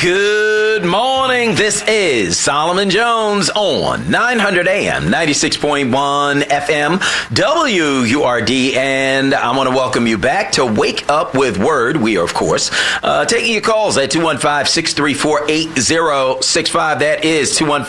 Good morning. This is Solomon Jones on 900 AM, 96.1 FM, WURD, and I want to welcome you back to Wake Up with Word. We are, of course, taking your calls at 215-634-8065. That is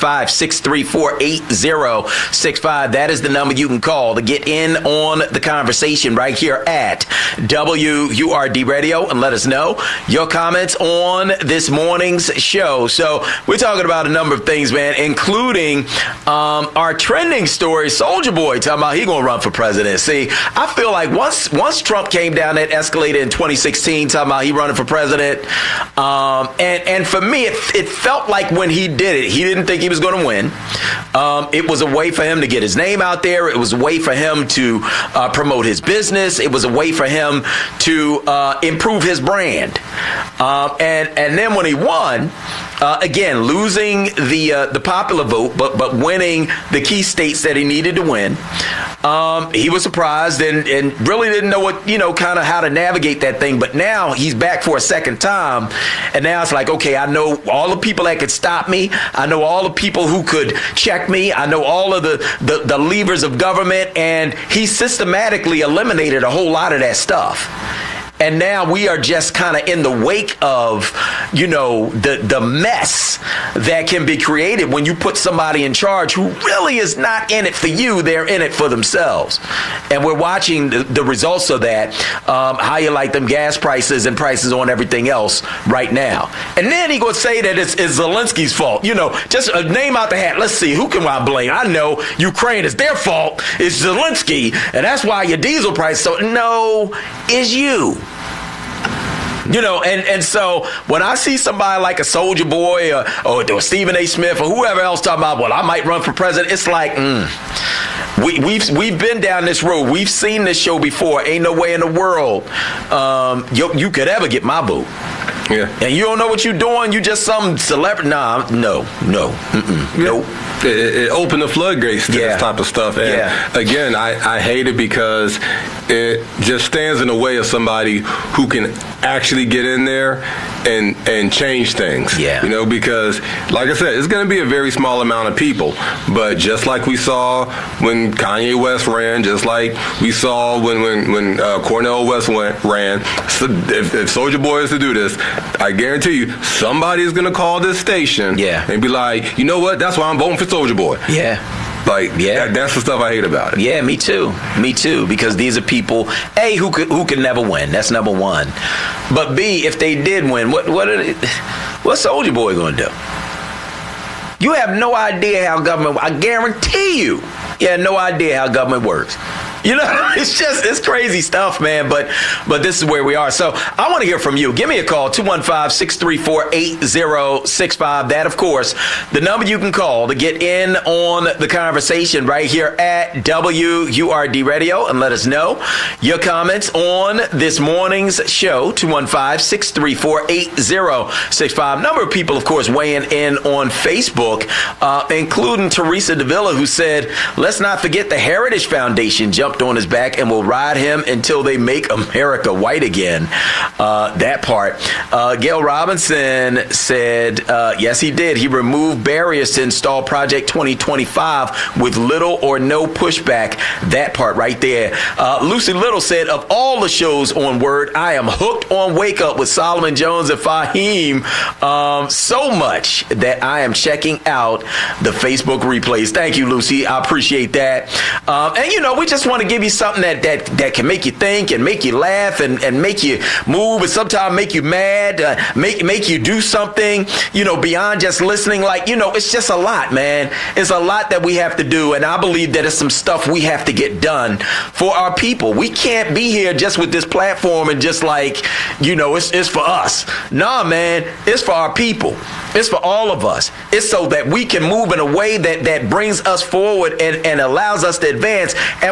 215-634-8065. That is the number you can call to get in on the conversation right here at WURD Radio, and let us know your comments on this morning's show. So we're talking about a number of things, man, including our trending story. Soldier Boy talking about he gonna run for president. See, I feel like once Trump came down that escalator in 2016, talking about he running for president, and for me it felt like when he did it, he didn't think he was going to win. It was a way for him to get his name out there. It was a way for him to promote his business. It was a way for him to improve his brand. And then when he won, again, losing the popular vote, but winning the key states that he needed to win, he was surprised and really didn't know what, kind of how to navigate that thing. But now he's back for a second time. And now it's like, okay, I know all the people that could stop me. I know all the people who could check me. I know all of the levers of government. And he systematically eliminated a whole lot of that stuff. And now we are just kind of in the wake of, the mess that can be created when you put somebody in charge who really is not in it for you. They're in it for themselves. And we're watching the results of that, how you like them gas prices and prices on everything else right now. And then he going to say that it's Zelensky's fault. Just a name out the hat. Let's see, who can I blame? I know Ukraine is their fault. It's Zelensky. And that's why your diesel price. So no, it's you. And so when I see somebody like a Soldier Boy or Stephen A. Smith or whoever else talking about, well, I might run for president, it's like, we've been down this road. We've seen this show before. Ain't no way in the world you could ever get my vote. Yeah. And you don't know what you're doing. You just some celebrity. No. Nope. It opened the floodgates to this type of stuff. And again, I hate it because it just stands in the way of somebody who can actually get in there and change things. Yeah. Because like I said, it's going to be a very small amount of people. But just like we saw when Kanye West ran, just like we saw when Cornel West ran, so if Soldier Boy is to do this, I guarantee you somebody is going to call this station and be like, you know what? That's why I'm voting for Soldier Boy. Yeah. That's the stuff I hate about it. Yeah, me too. Because these are people, A, who could never win. That's number one. But B, if they did win, what's Soldier Boy going to do? You have no idea how government. I guarantee you have no idea how government works. It's crazy stuff, man. But this is where we are. So I want to hear from you. Give me a call, 215-634-8065. That, of course, the number you can call to get in on the conversation right here at WURD Radio, and let us know your comments on this morning's show, 215-634-8065. Number of people, of course, weighing in on Facebook, including Teresa Davila, who said, let's not forget the Heritage Foundation jumped on his back and will ride him until they make America white again. That part. Gail Robinson said, yes, he did. He removed barriers to install Project 2025 with little or no pushback. That part right there. Lucy Little said, of all the shows on Word, I am hooked on Wake Up with Solomon Jones and Fahim so much that I am checking out the Facebook replays. Thank you, Lucy. I appreciate that. And, we just want to give you something that can make you think and make you laugh and make you move and sometimes make you mad, make you do something, beyond just listening. It's just a lot, man. It's a lot that we have to do. And I believe that it's some stuff we have to get done for our people. We can't be here just with this platform and just it's for us. Nah, man, it's for our people. It's for all of us. It's so that we can move in a way that brings us forward and allows us to advance, and we can have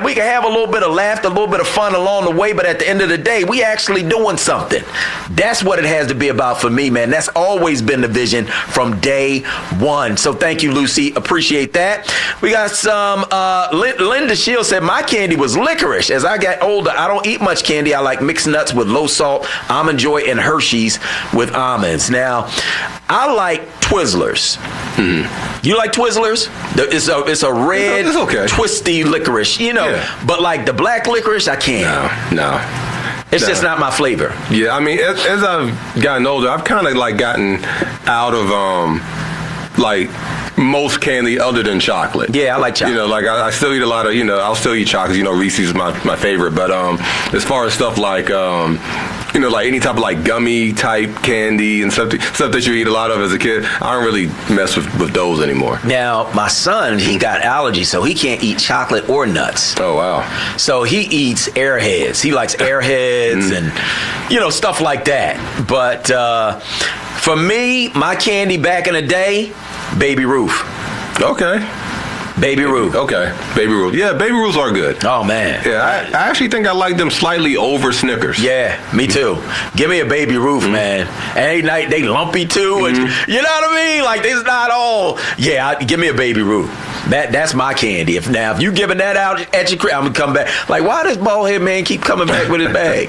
have a little bit of laughter, a little bit of fun along the way, but at the end of the day, we actually doing something. That's what it has to be about for me, man. That's always been the vision from day one. So thank you, Lucy. Appreciate that. We got some, Linda Shields said, my candy was licorice. As I got older, I don't eat much candy. I like mixed nuts with low salt, Almond Joy, and Hershey's with almonds. Now, I like Twizzlers. Mm-hmm. You like Twizzlers? It's a red, it's okay. Twisty licorice, but like the black licorice, I can't. No. It's just not my flavor. Yeah, I mean, as I've gotten older, I've kind of like gotten out of like most candy other than chocolate. Yeah, I like chocolate. Like I still eat a lot of, I'll still eat chocolate. Reese's is my favorite. But as far as stuff like, like any type of like gummy type candy and stuff that you eat a lot of as a kid, I don't really mess with those anymore. Now, my son, he got allergies, so he can't eat chocolate or nuts. Oh, wow. So he eats Airheads. He likes Airheads and, stuff like that. But for me, my candy back in the day, Baby Ruth. Okay. Baby Ruth. Okay. Baby Ruth. Yeah, Baby Ruths are good. Oh, man. Yeah, I actually think I like them slightly over Snickers. Yeah, me too. Give me a Baby Ruth, man. And they lumpy too. And, you know what I mean? Like, it's not all. Yeah, give me a Baby Ruth. That's my candy. If you giving that out at your crib, I'm going to come back. Like, why does bald head man keep coming back with his bag?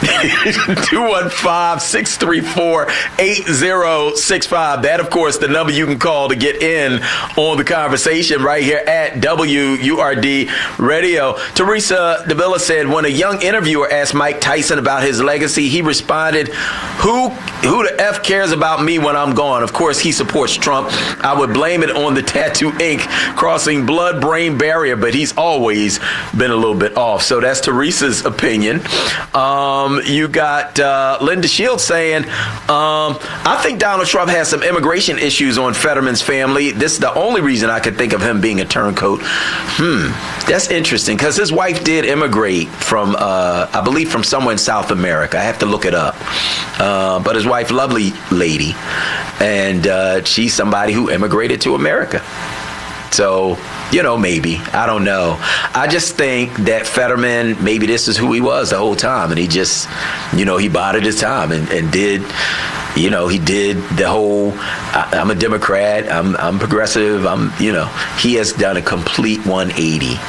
215-634-8065. That, of course, the number you can call to get in on the conversation right here at WURD Radio. Teresa Davila said, when a young interviewer asked Mike Tyson about his legacy, he responded, who the F cares about me when I'm gone? Of course, he supports Trump. I would blame it on the tattoo ink crossing blood-brain barrier, but he's always been a little bit off. So that's Teresa's opinion. You got Linda Shields saying, I think Donald Trump has some immigration issues on Fetterman's family. This is the only reason I could think of him being a turncoat. That's interesting, because his wife did immigrate from, I believe, from somewhere in South America. I have to look it up. But his wife, lovely lady, and she's somebody who immigrated to America. So, maybe. I don't know. I just think that Fetterman, maybe this is who he was the whole time. And he just, he bided his time and did, he did the whole, I'm a Democrat, I'm progressive, he has done a complete 180.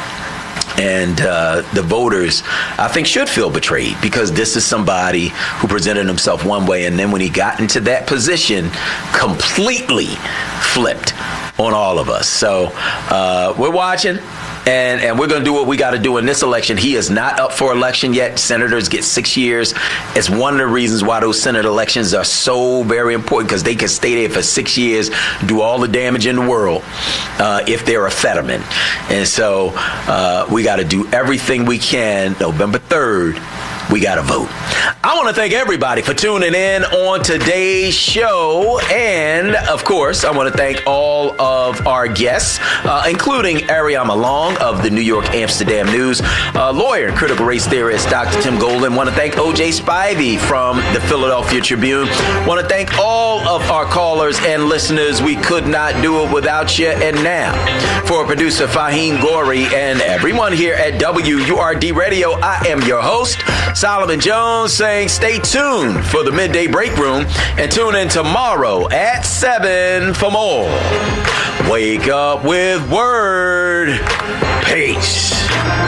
And the voters, I think, should feel betrayed, because this is somebody who presented himself one way, and then when he got into that position, completely flipped on all of us. So we're watching. And we're going to do what we got to do in this election. He is not up for election yet. Senators get 6 years. It's one of the reasons why those Senate elections are so very important, because they can stay there for 6 years, do all the damage in the world if they're a Fetterman. And so we got to do everything we can. November 3rd, we got to vote. I want to thank everybody for tuning in on today's show. And, of course, I want to thank all of our guests, including Ariama Long of the New York Amsterdam News, lawyer and critical race theorist Dr. Tim Golden. Want to thank O.J. Spivey from the Philadelphia Tribune. Want to thank all of our callers and listeners. We could not do it without you. And now, for producer Fahim Gori and everyone here at WURD Radio, I am your host, Solomon Jones, saying stay tuned for the Midday Break Room and tune in tomorrow at 7 for more. Wake up with Word. Peace.